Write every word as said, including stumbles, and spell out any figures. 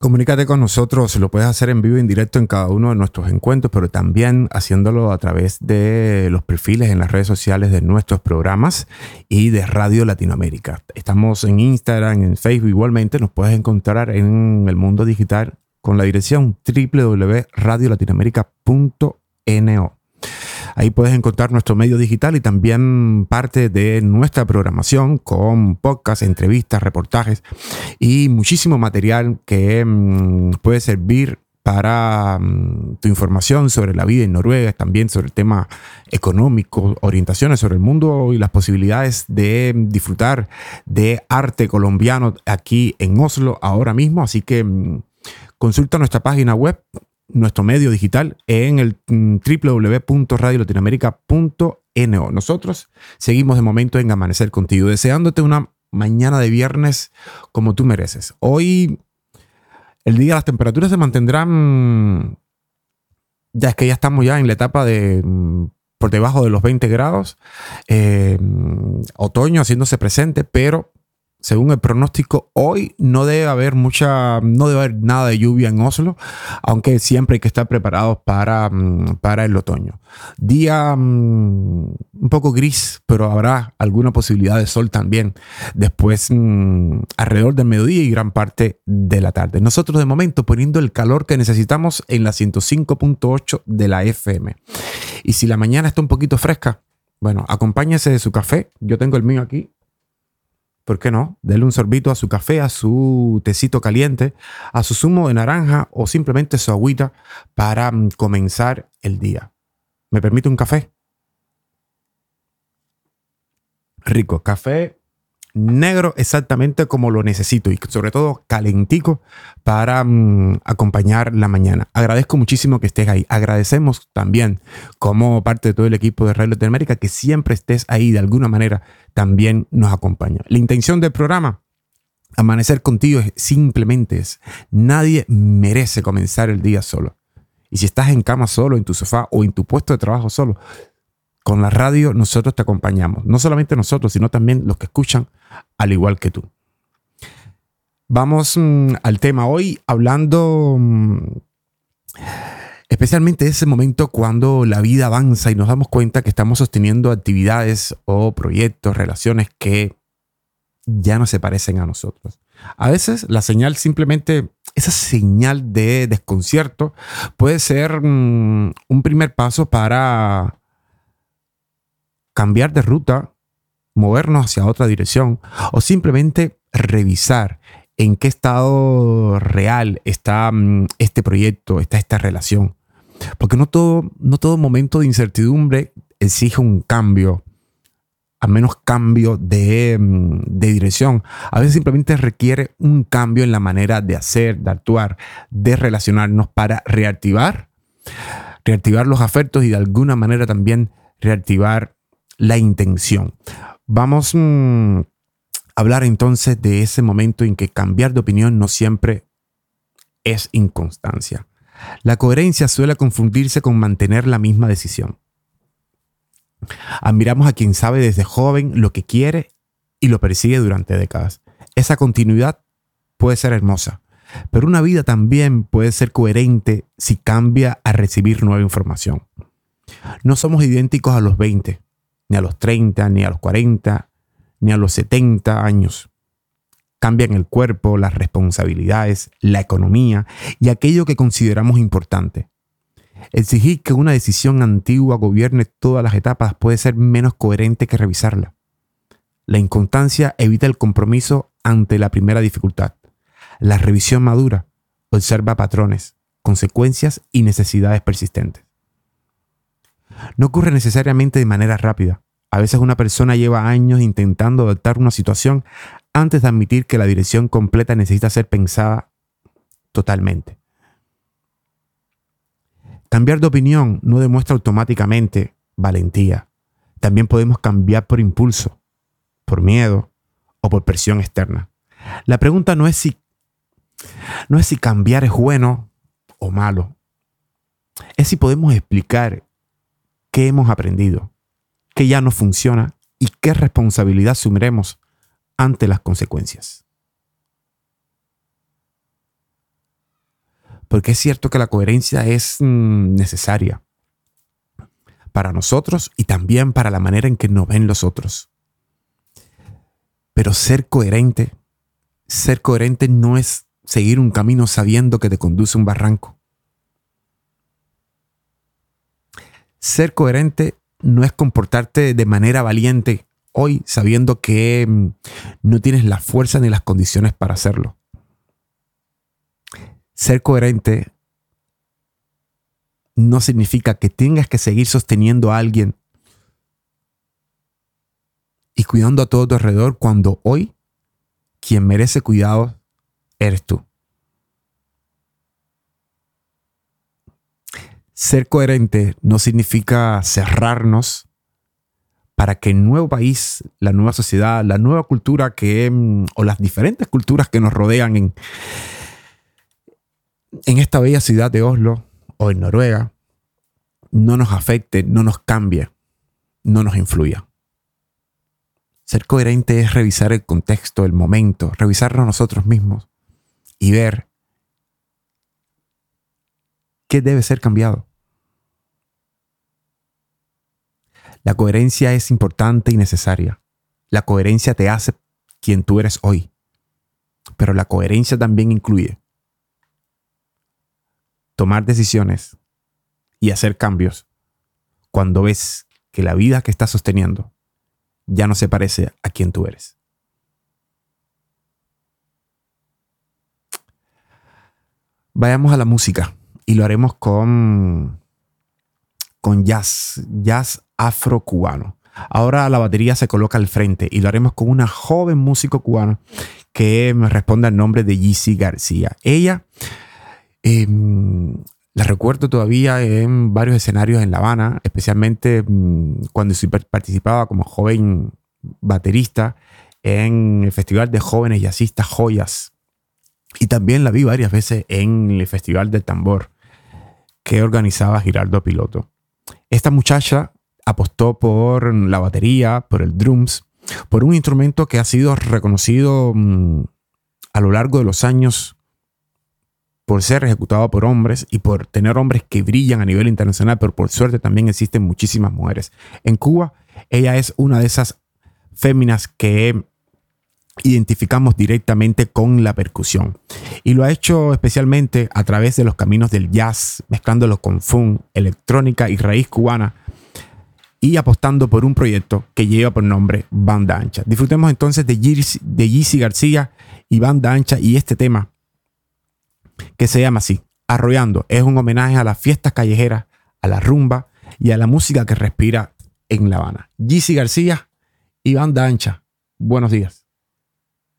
Comunícate con nosotros, lo puedes hacer en vivo y en directo en cada uno de nuestros encuentros, pero también haciéndolo a través de los perfiles en las redes sociales de nuestros programas y de Radio Latinoamérica. Estamos en Instagram, en Facebook igualmente, nos puedes encontrar en el mundo digital con la dirección doble u doble u doble u punto radio latinoamérica punto no. Ahí puedes encontrar nuestro medio digital y también parte de nuestra programación con podcasts, entrevistas, reportajes y muchísimo material que mmm, puede servir para mmm, tu información sobre la vida en Noruega, también sobre el tema económico, orientaciones sobre el mundo y las posibilidades de disfrutar de arte colombiano aquí en Oslo ahora mismo. Así que mmm, consulta nuestra página web, nuestro medio digital en el doble u doble u doble u punto radio latinoamérica punto no. Nosotros seguimos de momento en Amanecer Contigo, deseándote una mañana de viernes como tú mereces. Hoy el día, las temperaturas se mantendrán, ya es que ya estamos ya en la etapa de por debajo de los veinte grados, eh, otoño haciéndose presente, pero según el pronóstico, hoy no debe haber mucha, no debe haber nada de lluvia en Oslo, aunque siempre hay que estar preparados para, para el otoño. Día um, un poco gris, pero habrá alguna posibilidad de sol también después um, alrededor del mediodía y gran parte de la tarde. Nosotros de momento poniendo el calor que necesitamos en la ciento cinco punto ocho de la F M. Y si la mañana está un poquito fresca, bueno, acompáñese de su café. Yo tengo el mío aquí. ¿Por qué no? Dele un sorbito a su café, a su tecito caliente, a su zumo de naranja o simplemente su agüita para um, comenzar el día. ¿Me permite un café? Rico, café negro exactamente como lo necesito y sobre todo calentico para um, acompañar la mañana. Agradezco muchísimo que estés ahí. Agradecemos también como parte de todo el equipo de Radio Latinoamérica que siempre estés ahí de alguna manera también nos acompaña. La intención del programa Amanecer Contigo es simplemente es nadie merece comenzar el día solo. Y si estás en cama solo, en tu sofá o en tu puesto de trabajo solo, con la radio nosotros te acompañamos. No solamente nosotros, sino también los que escuchan al igual que tú. Vamos mmm, al tema hoy hablando mmm, especialmente de ese momento cuando la vida avanza y nos damos cuenta que estamos sosteniendo actividades o proyectos, relaciones que ya no se parecen a nosotros. A veces la señal simplemente, esa señal de desconcierto puede ser mmm, un primer paso para cambiar de ruta, movernos hacia otra dirección o simplemente revisar en qué estado real está um, este proyecto, está esta relación. Porque no todo, no todo momento de incertidumbre exige un cambio, al menos cambio de, um, de dirección. A veces simplemente requiere un cambio en la manera de hacer, de actuar, de relacionarnos para reactivar, reactivar los afectos y de alguna manera también reactivar la intención. Vamos mmm, a hablar entonces de ese momento en que cambiar de opinión no siempre es inconstancia. La coherencia suele confundirse con mantener la misma decisión. Admiramos a quien sabe desde joven lo que quiere y lo persigue durante décadas. Esa continuidad puede ser hermosa, pero una vida también puede ser coherente si cambia a recibir nueva información. No somos idénticos a los veinte, ni a los treinta, ni a los cuarenta, ni a los setenta años. Cambian el cuerpo, las responsabilidades, la economía y aquello que consideramos importante. Exigir que una decisión antigua gobierne todas las etapas puede ser menos coherente que revisarla. La inconstancia evita el compromiso ante la primera dificultad. La revisión madura observa patrones, consecuencias y necesidades persistentes. No ocurre necesariamente de manera rápida. A veces una persona lleva años intentando adaptar una situación antes de admitir que la dirección completa necesita ser pensada totalmente. Cambiar de opinión no demuestra automáticamente valentía. También podemos cambiar por impulso, por miedo o por presión externa. La pregunta no es si, no es si cambiar es bueno o malo. Es si podemos explicar qué hemos aprendido, qué ya no funciona y qué responsabilidad asumiremos ante las consecuencias. Porque es cierto que la coherencia es mm, necesaria para nosotros y también para la manera en que nos ven los otros. Pero ser coherente, ser coherente no es seguir un camino sabiendo que te conduce a un barranco. Ser coherente no es comportarte de manera valiente hoy sabiendo que mm, no tienes la fuerza ni las condiciones para hacerlo. Ser coherente no significa que tengas que seguir sosteniendo a alguien y cuidando a todo tu alrededor cuando hoy quien merece cuidado eres tú. Ser coherente no significa cerrarnos para que el nuevo país, la nueva sociedad, la nueva cultura que, o las diferentes culturas que nos rodean en, en esta bella ciudad de Oslo o en Noruega no nos afecte, no nos cambie, no nos influya. Ser coherente es revisar el contexto, el momento, revisarnos nosotros mismos y ver qué debe ser cambiado. La coherencia es importante y necesaria. La coherencia te hace quien tú eres hoy. Pero la coherencia también incluye tomar decisiones y hacer cambios cuando ves que la vida que estás sosteniendo ya no se parece a quien tú eres. Vayamos a la música y lo haremos con, con jazz, jazz afro-cubano. Ahora la batería se coloca al frente y lo haremos con una joven músico cubano que me responde al nombre de Yeezy García. Ella eh, la recuerdo todavía en varios escenarios en La Habana, especialmente mm, cuando participaba como joven baterista en el Festival de Jóvenes Jazzistas Joyas. Y también la vi varias veces en el Festival del Tambor que organizaba Giraldo Piloto. Esta muchacha apostó por la batería, por el drums, por un instrumento que ha sido reconocido mmm, a lo largo de los años por ser ejecutado por hombres y por tener hombres que brillan a nivel internacional, pero por suerte también existen muchísimas mujeres. En Cuba, ella es una de esas féminas que identificamos directamente con la percusión. Y lo ha hecho especialmente a través de los caminos del jazz, mezclándolo con funk, electrónica y raíz cubana, y apostando por un proyecto que lleva por nombre Banda Ancha. Disfrutemos entonces de Yeezy García y Banda Ancha y este tema que se llama así, Arrollando. Es un homenaje a las fiestas callejeras, a la rumba y a la música que respira en La Habana. Yeezy García y Banda Ancha. Buenos días.